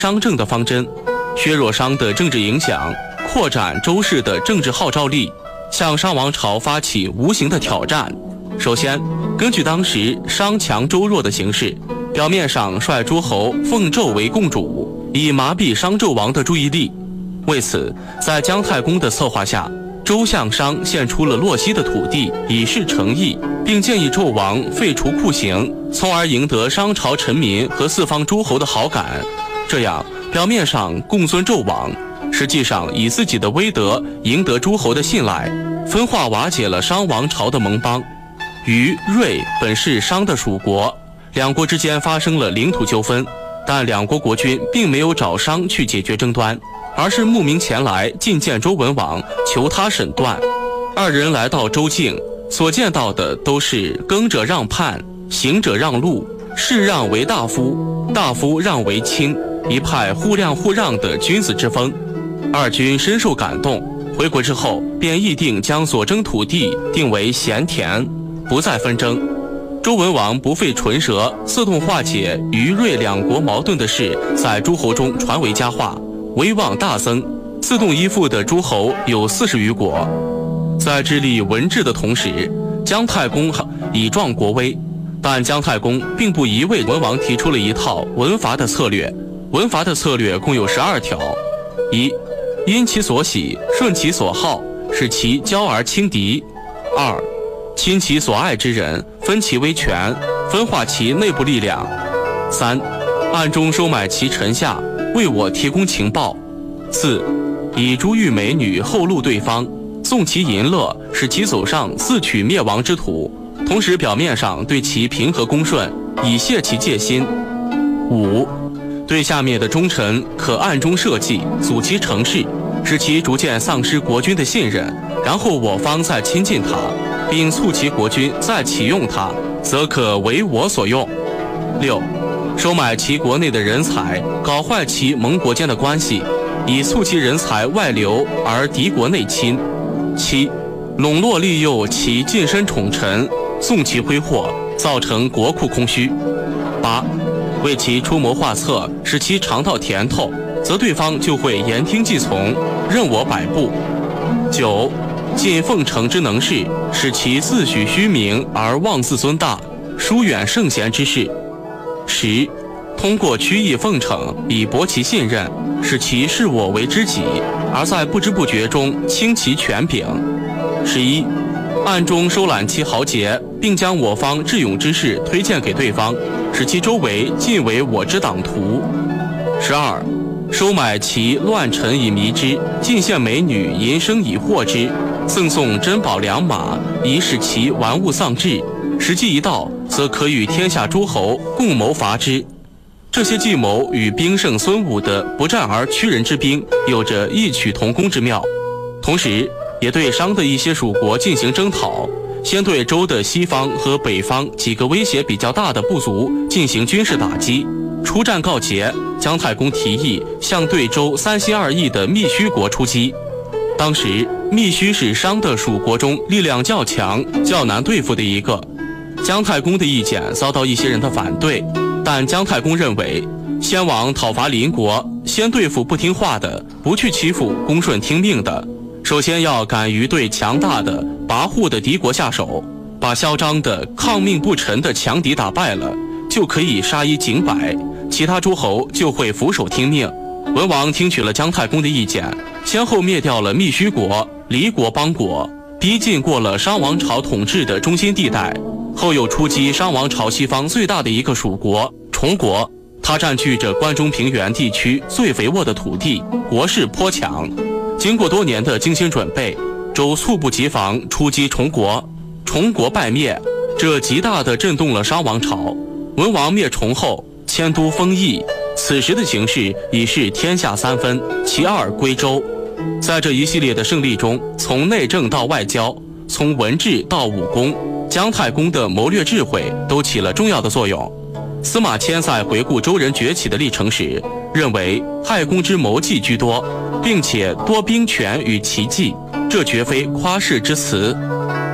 商政的方针，削弱商的政治影响，扩展周氏的政治号召力，向商王朝发起无形的挑战。首先，根据当时商强周弱的形势，表面上率诸侯奉纣为共主，以麻痹商纣王的注意力。为此，在姜太公的策划下，周向商献出了洛西的土地，以示诚意，并建议纣王废除酷刑，从而赢得商朝臣民和四方诸侯的好感。这样，表面上共尊纣王，实际上以自己的威德赢得诸侯的信赖，分化瓦解了商王朝的盟邦。虞、芮本是商的属国，两国之间发生了领土纠纷，但两国国君并没有找商去解决争端，而是慕名前来觐见周文王，求他审断。二人来到周境，所见到的都是耕者让畔，行者让路，士让为大夫，大夫让为卿，一派互谅互让的君子之风。二君深受感动，回国之后便议定将所征土地定为咸田，不再纷争。周文王不费唇舌，自动化解虞、芮两国矛盾的事，在诸侯中传为佳话，威望大增，自动依附的诸侯有40余国。在致力文治的同时，姜太公以壮国威，但姜太公并不一味文王提出了一套文罚的策略。文罚的策略共有12条：一、因其所喜，顺其所好，使其骄而轻敌；二、亲其所爱之人，分其威权，分化其内部力量；三、暗中收买其臣下，为我提供情报；四、以珠玉美女厚禄对方，纵其淫乐，使其走上自取灭亡之途，同时表面上对其平和恭顺，以泄其戒心。五、对下面的忠臣可暗中设计，阻其成事，使其逐渐丧失国君的信任，然后我方再亲近他，并促其国君再启用他，则可为我所用。六、收买其国内的人才，搞坏其盟国间的关系，以促其人才外流而敌国内侵。七、笼络利诱其近身宠臣，纵其挥霍，造成国库空虚。八、为其出谋划策，使其尝到甜头，则对方就会言听计从，任我摆布。九、尽奉承之能事，使其自诩虚名而妄自尊大，疏远圣贤之事。十、通过曲意奉承以博其信任，使其视我为知己，而在不知不觉中倾其权柄。11、暗中收揽其豪杰，并将我方智勇之士推荐给对方，使其周围尽为我之党徒。12、收买其乱臣以迷之，进献美女淫生以惑之，赠送珍宝良马，以使其玩物丧志，时机一到，则可与天下诸侯共谋伐之。这些计谋与兵圣孙武的不战而屈人之兵有着异曲同工之妙，同时也对商的一些属国进行征讨，先对周的西方和北方几个威胁比较大的部族进行军事打击。出战告捷，姜太公提议向对周3心2意的密须国出击。当时密须是商的属国中力量较强、较难对付的一个。姜太公的意见遭到一些人的反对，但姜太公认为，先王讨伐邻国，先对付不听话的，不去欺负恭顺听命的。首先要敢于对强大的、跋扈的敌国下手，把嚣张的、抗命不臣的强敌打败了，就可以杀一儆百，其他诸侯就会俯首听命。文王听取了姜太公的意见，先后灭掉了密须国、离国邦国，逼近过了商王朝统治的中心地带，后又出击商王朝西方最大的一个属国崇国，它占据着关中平原地区最肥沃的土地，国势颇强。经过多年的精心准备，周猝不及防出击崇国，崇国败灭，这极大地震动了商王朝。文王灭崇后，迁都封邑，此时的形势已是天下三分，其二归周。在这一系列的胜利中，从内政到外交，从文治到武功，姜太公的谋略智慧都起了重要的作用。司马迁在回顾周人崛起的历程时，认为太公之谋计居多，并且多兵权与奇计，这绝非夸饰之词。